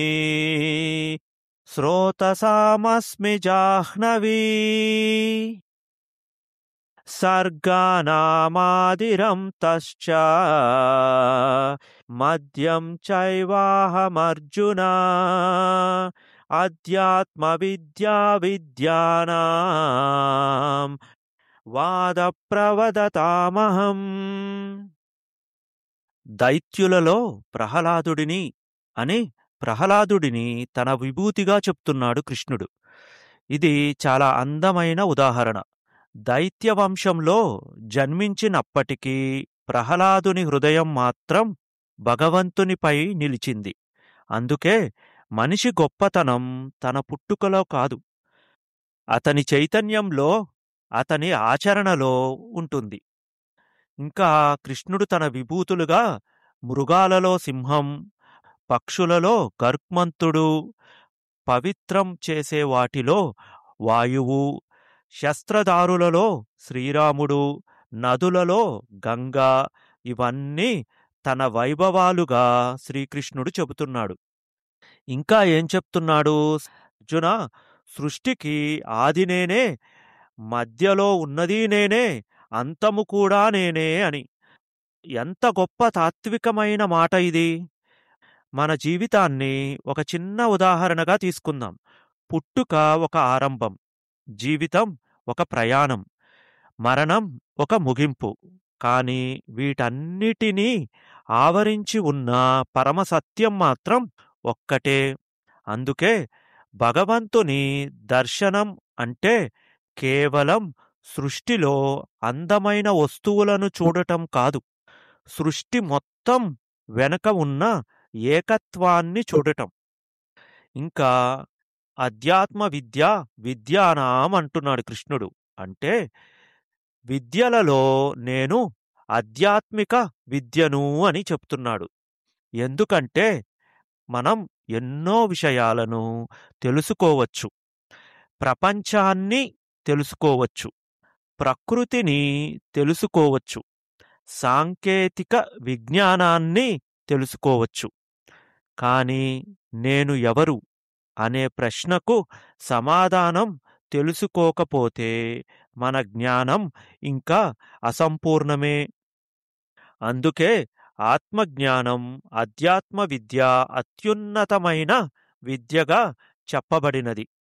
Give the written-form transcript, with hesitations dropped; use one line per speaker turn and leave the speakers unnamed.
శ్రోతసామస్మి జాహ్నవీ సర్గానామాదిరం తశ్చ మద్యం చైవాహమర్జున అధ్యాత్మ విద్యా విద్యానాం వాద ప్రవదతామహం. దైత్యులలో ప్రహ్లాదుడిని అని ప్రహ్లాదుడిని తన విభూతిగా చెప్తున్నాడు కృష్ణుడు. ఇది చాలా అందమైన ఉదాహరణ. దైత్యవంశంలో జన్మించినప్పటికీ ప్రహ్లాదుని హృదయం మాత్రం భగవంతునిపై నిలిచింది. అందుకే మనిషి గొప్పతనం తన పుట్టుకలో కాదు, అతని చైతన్యంలో, అతని ఆచరణలో ఉంటుంది. ఇంకా కృష్ణుడు తన విభూతులుగా మృగాలలో సింహం, పక్షులలో గరుత్మంతుడు, పవిత్రం చేసే వాటిలో వాయువు, శస్త్రధారులలో శ్రీరాముడు, నదులలో గంగా, ఇవన్నీ తన వైభవాలుగా శ్రీకృష్ణుడు చెబుతున్నాడు. ఇంకా ఏం చెప్తున్నాడు? అర్జున, సృష్టికి ఆది నేనే, మధ్యలో ఉన్నది నేనే, అంతము కూడా నేనే అని. ఎంత గొప్ప తాత్వికమైన మాట ఇది! మన జీవితాన్ని ఒక చిన్న ఉదాహరణగా తీసుకుందాం. పుట్టుక ఒక ఆరంభం, జీవితం ఒక ప్రయాణం, మరణం ఒక ముగింపు. కానీ వీటన్నిటినీ ఆవరించి ఉన్న పరమసత్యం మాత్రం ఒక్కటే. అందుకే భగవంతుని దర్శనం అంటే కేవలం సృష్టిలో అందమైన వస్తువులను చూడటం కాదు, సృష్టి మొత్తం వెనక ఉన్న ఏకత్వాన్ని చూడటం. ఇంకా అధ్యాత్మ విద్య విద్యానాం అంటున్నాడు కృష్ణుడు. అంటే విద్యలలో నేను ఆధ్యాత్మిక విద్యను అని చెప్తున్నాడు. ఎందుకంటే మనం ఎన్నో విషయాలను తెలుసుకోవచ్చు, ప్రపంచాన్ని తెలుసుకోవచ్చు, ప్రకృతిని తెలుసుకోవచ్చు, సాంకేతిక విజ్ఞానాన్ని తెలుసుకోవచ్చు. కానీ నేను ఎవరు అనే ప్రశ్నకు సమాధానం తెలుసుకోకపోతే మన జ్ఞానం ఇంకా అసంపూర్ణమే. అందుకే ఆత్మజ్ఞానం, అధ్యాత్మ విద్య అత్యున్నతమైన విద్యగా చెప్పబడినది.